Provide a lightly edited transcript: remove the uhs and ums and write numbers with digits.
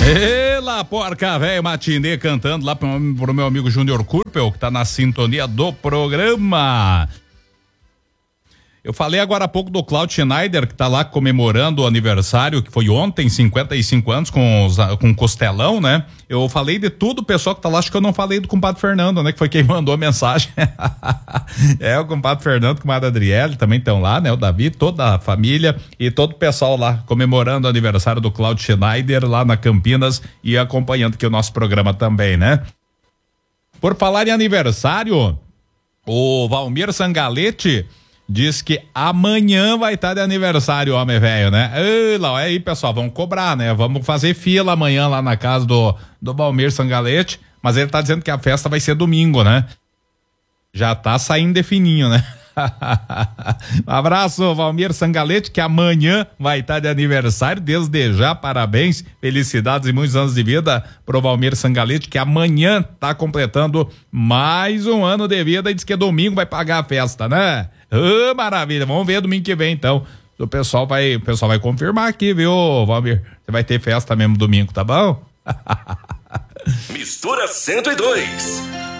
Ela, porca velho, matinê cantando lá pro meu amigo Júnior Kurpel, que tá na sintonia do programa. Eu falei agora há pouco do Claudio Schneider, que tá lá comemorando o aniversário, que foi ontem, 55 anos, com Costelão, né? Eu falei de tudo, o pessoal que tá lá, acho que eu não falei do compadre Fernando, né? Que foi quem mandou a mensagem. O compadre Fernando, com a Adriele, também estão lá, né? O Davi, toda a família e todo o pessoal lá comemorando o aniversário do Claudio Schneider lá na Campinas e acompanhando aqui o nosso programa também, né? Por falar em aniversário, o Valmir Sangalete diz que amanhã vai estar de aniversário, homem velho, né? Lá, aí, pessoal, vamos cobrar, né? Vamos fazer fila amanhã lá na casa do Valmir Sangalete, mas ele tá dizendo que a festa vai ser domingo, né? Já tá saindo de fininho, né? Um abraço, Valmir Sangalete, que amanhã vai estar de aniversário. Desde já, parabéns, felicidades e muitos anos de vida pro Valmir Sangalete, que amanhã tá completando mais um ano de vida e diz que domingo vai pagar a festa, né? Maravilha, vamos ver domingo que vem então. O pessoal vai confirmar aqui, viu, Valmir? Você vai ter festa mesmo domingo, tá bom? Mistura 102.